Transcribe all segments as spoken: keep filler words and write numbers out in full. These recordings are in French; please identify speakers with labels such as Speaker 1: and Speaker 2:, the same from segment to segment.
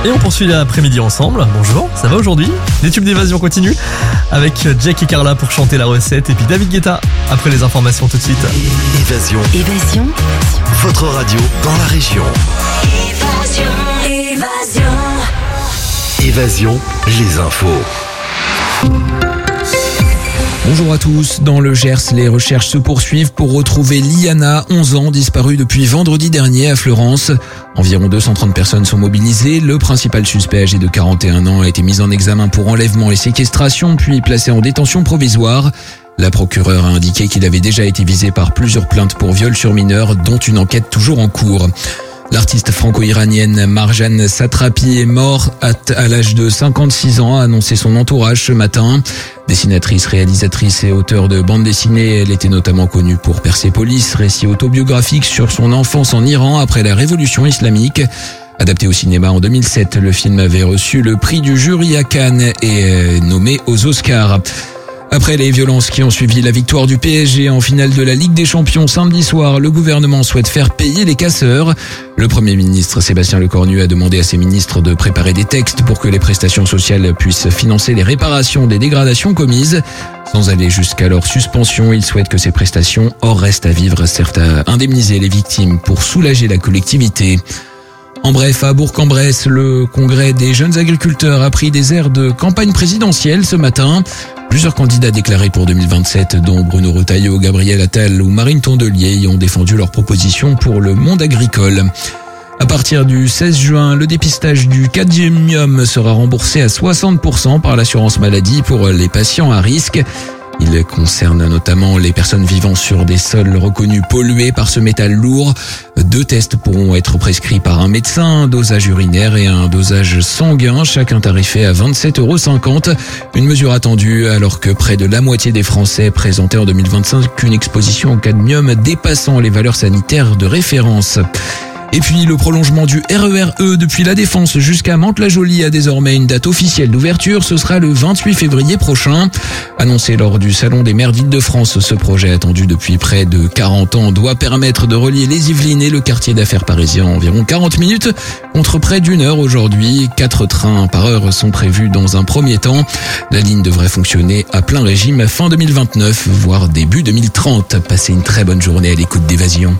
Speaker 1: Et on poursuit l'après-midi ensemble. Bonjour, ça va aujourd'hui? Les tubes d'évasion continuent avec Jack et Carla pour chanter la recette et puis David Guetta après les informations tout de suite.
Speaker 2: Évasion.
Speaker 3: Évasion.
Speaker 2: Votre radio dans la région.
Speaker 3: Évasion. Évasion.
Speaker 2: Évasion, les infos.
Speaker 4: Bonjour à tous. Dans le Gers, les recherches se poursuivent pour retrouver Liana, onze ans, disparue depuis vendredi dernier à Fleurance. Environ deux cent trente personnes sont mobilisées. Le principal suspect, âgé de quarante et un ans, a été mis en examen pour enlèvement et séquestration, puis placé en détention provisoire. La procureure a indiqué qu'il avait déjà été visé par plusieurs plaintes pour viol sur mineurs, dont une enquête toujours en cours. L'artiste franco-iranienne Marjane Satrapi est morte à l'âge de cinquante-six ans, a annoncé son entourage ce matin. Dessinatrice, réalisatrice et auteure de bande dessinée, elle était notamment connue pour Persépolis, récit autobiographique sur son enfance en Iran après la révolution islamique. Adapté au cinéma en deux mille sept, le film avait reçu le prix du jury à Cannes et est nommé aux Oscars. Après les violences qui ont suivi la victoire du P S G en finale de la Ligue des Champions samedi soir, le gouvernement souhaite faire payer les casseurs. Le Premier ministre Sébastien Lecornu a demandé à ses ministres de préparer des textes pour que les prestations sociales puissent financer les réparations des dégradations commises. Sans aller jusqu'à leur suspension, il souhaite que ces prestations, hors reste à vivre, servent à indemniser les victimes pour soulager la collectivité. En bref, à Bourg-en-Bresse, le congrès des jeunes agriculteurs a pris des airs de campagne présidentielle ce matin. Plusieurs candidats déclarés pour deux mille vingt-sept, dont Bruno Retailleau, Gabriel Attal ou Marine Tondelier, y ont défendu leurs propositions pour le monde agricole. À partir du seize juin, le dépistage du cadmium sera remboursé à soixante pour cent par l'assurance maladie pour les patients à risque. Il concerne notamment les personnes vivant sur des sols reconnus pollués par ce métal lourd. Deux tests pourront être prescrits par un médecin, un dosage urinaire et un dosage sanguin, chacun tarifé à vingt-sept euros cinquante. Une mesure attendue alors que près de la moitié des Français présentaient en deux mille vingt-cinq une exposition au cadmium dépassant les valeurs sanitaires de référence. Et puis le prolongement du R E R E depuis la Défense jusqu'à Mantes-la-Jolie a désormais une date officielle d'ouverture. Ce sera le vingt-huit février prochain. Annoncé lors du Salon des maires d'Île-de-France, ce projet attendu depuis près de quarante ans doit permettre de relier les Yvelines et le quartier d'affaires parisien en environ quarante minutes contre près d'une heure aujourd'hui. Quatre trains par heure sont prévus dans un premier temps. La ligne devrait fonctionner à plein régime fin deux mille vingt-neuf, voire début deux mille trente. Passez une très bonne journée à l'écoute d'Évasion.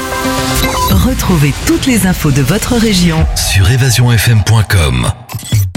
Speaker 3: Retrouvez toutes les infos de votre région
Speaker 2: Sur évasion f m point com.